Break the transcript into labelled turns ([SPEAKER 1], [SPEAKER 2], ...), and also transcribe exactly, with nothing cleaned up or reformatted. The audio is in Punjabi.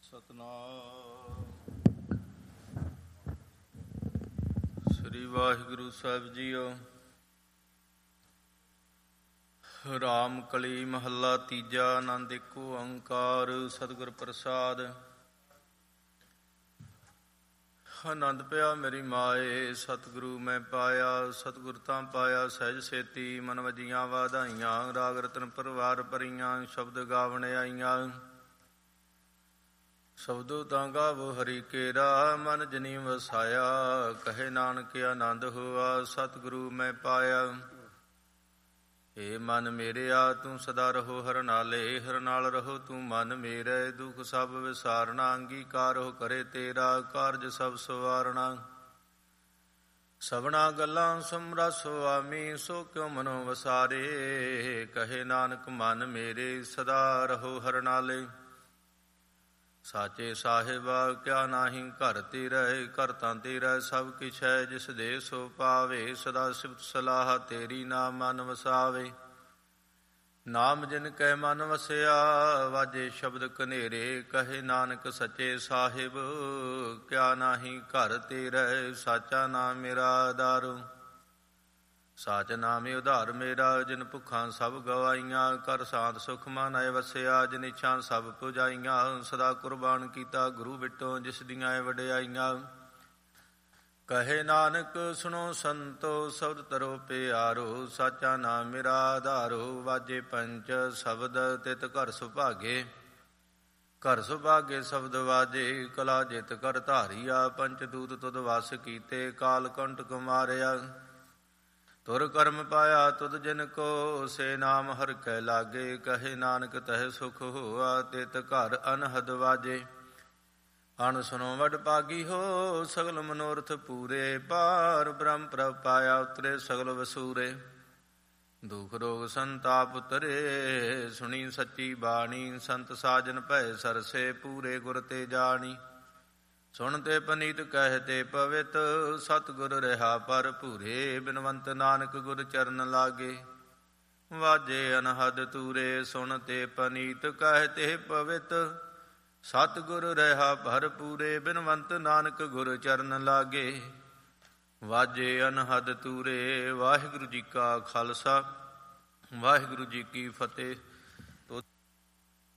[SPEAKER 1] ਸਤਨਾਮ ਸ੍ਰੀ ਵਾਹਿਗੁਰੂ ਸਾਹਿਬ ਜੀਓ। ਰਾਮ ਕਲੀ ਮਹੱਲਾ ਤੀਜਾ। ਆਨੰਦ ਏਕ ਓੰਕਾਰ ਸਤਿਗੁਰ ਪ੍ਰਸਾਦ। ਆਨੰਦ ਪਿਆ ਮੇਰੀ ਮਾਏ ਸਤਿਗੁਰੂ ਮੈਂ ਪਾਇਆ। ਸਤਿਗੁਰ ਤਾਂ ਪਾਇਆ ਸਹਿਜ ਸੇਤੀ। ਮਨ ਵਜੀਆਂ ਵਾਧਾਈਆਂ ਰਾਗ ਰਤਨ ਪਰਵਾਰ ਭਰੀਆਂ। ਸ਼ਬਦ ਗਾਵਣ ਆਈਆਂ ਸ਼ਬਦੋ ਤਾਂ ਗਾਵੋ ਹਰੀ ਕੇਰਾ। ਮਨ ਜਨੀ ਵਸਾਇਆ ਕਹੇ ਨਾਨਕ ਆਨੰਦ ਹੋਆ। ਸਤਿਗੁਰੂ ਮੈਂ ਪਾਇਆ। ਏ ਮਨ ਮੇਰਿਆ ਤੂੰ ਸਦਾ ਰਹੋ ਹਰ ਨਾਲੇ। ਹਰ ਨਾਲ ਰਹੋ ਤੂੰ ਮਨ ਮੇਰੇ। ਦੁਖ ਸਭ ਵਿਸਾਰਣਾ ਅੰਗੀਕਾਰ ਹੋ ਕਰੇ ਤੇਰਾ। ਕਾਰਜ ਸਭ ਸਵਾਰਣਾ ਸਭਨਾ ਗੱਲਾਂ ਸਮਰਸ ਸੁਆਮੀ। ਸੋ ਕਿਉ ਮਨੋ ਵਸਾਰੇ ਕਹੇ ਨਾਨਕ ਮਨ ਮੇਰੇ। ਸਦਾ ਰਹੋ ਹਰ ਨਾਲੇ। ਸਾਚੇ ਸਾਹਿਬਾ ਕਿਆ ਨਾਹੀਂ ਘਰ ਤੇਰਾ। ਘਰ ਤਾਂ ਤੇਰਾ ਸਭ ਕਿਛ ਹੈ ਜਿਸ ਦੇ ਸੋ ਪਾਵੇ। ਸਦਾ ਸਿਫਤ ਸਲਾਹ ਤੇਰੀ ਨਾਮ ਮਨ ਵਸਾਵੇ। ਨਾਮ ਜਿਨ ਕੈ ਮਨ ਵਸਿਆ ਵਾਜੇ ਸ਼ਬਦ ਕਨੇਰੇ। ਕਹੇ ਨਾਨਕ ਸੱਚੇ ਸਾਹਿਬ ਕਿਆ ਨਾਹੀਂ ਘਰ ਤੇਰਾ। ਸਾਚਾ ਨਾਮ ਮੇਰਾ ਆਧਾਰ ਸਾਚ ਨਾਮੇ ਉਧਾਰ ਮੇਰਾ। ਜਿਨ ਭੁੱਖਾਂ ਸਭ ਗਵਾਈਆਂ ਕਰ ਸਾਧ ਸੁਖ ਮਨ ਆਏ ਵਸਿਆ। ਜਿਨ ਇੱਛਾ ਸਭ ਪੁਜਾਈਆਂ ਸਦਾ ਕੁਰਬਾਨ ਕੀਤਾ ਗੁਰੂ ਵਿਟੋ ਜਿਸ ਦੀਆਂ ਵਡਿਆਈਆਂ। ਕਹੇ ਨਾਨਕ ਸੁਣੋ ਸੰਤੋ ਸ਼ਬਦ ਤਰੋ ਪਿਆਰੋ। ਸਾਚਾ ਨਾਮ ਮੇਰਾ ਆਧਾਰੋ ਵਾਜੇ ਪੰਚ ਸ਼ਬਦ ਤਿਤ ਘਰ ਸੁਭਾਗੇ। ਘਰ ਸੁਭਾਗੇ ਸ਼ਬਦ ਵਾਜੇ ਕਲਾ ਜਿਤ ਕਰ ਧਾਰੀਆ। ਪੰਚ ਦੂਤ ਤੁਧ ਵਸ ਕੀਤੇ ਕਾਲ ਕੰਟਕ ਮਾਰਿਆ। ਤੁਰ ਕਰਮ ਪਾਇਆ ਤੁਧ ਜਿਨ ਕੋ ਸੇ ਨਾਮ ਹਰਿ ਕੈ ਲਾਗੇ। ਕਹੇ ਨਾਨਕ ਤਹਿ ਸੁਖ ਹੋਆ ਤਿਤ ਘਰ ਅਨਹਦ ਵਾਜੇ। ਅਣ ਸੁਨੋ ਵਡ ਭਾਗੀ ਹੋ ਸਗਲ ਮਨੋਰਥ ਪੂਰੇ। ਪਾਰ ਬ੍ਰਹਮ ਪ੍ਰਭ ਪਾਇਆ ਉਤਰੇ ਸਗਲ ਵਸੂਰੇ। ਦੁਖ ਰੋਗ ਸੰਤਾਪ ਉਤਰੇ ਸੁਣੀ ਸੱਚੀ ਬਾਣੀ। ਸੰਤ ਸਾਜਨ ਭੈ ਸਰਸੇ ਪੂਰੇ ਗੁਰ ਤੇ ਜਾਣੀ। ਸੁਣ ਤੇ ਪਨੀਤ ਕਹਿ ਤੇ ਪਵਿੱਤ ਸਤਿਗੁਰ ਰਿਹਾ ਪਰ ਭੂਰੇ। ਬਿਨਵੰਤ ਨਾਨਕ ਗੁਰ ਚਰਨ ਲਾਗੇ ਵਾਜੇ ਅਨਹਦ ਤੂਰੇ। ਸੁਣ ਤੇ ਪਨੀਤ ਕਹਿ ਤੇ ਪਵਿੱਤ ਸਤਿਗੁਰ ਰਿਹਾ ਭਰਪੂਰੇ। ਬਿਨਵੰਤ ਨਾਨਕ ਗੁਰ ਚਰਨ ਲਾਗੇ ਵਾਜੇ ਅਨਹਦ ਤੂਰੇ। ਵਾਹਿਗੁਰੂ ਜੀ ਕਾ ਖਾਲਸਾ ਵਾਹਿਗੁਰੂ ਜੀ ਕੀ ਫਤਿਹ।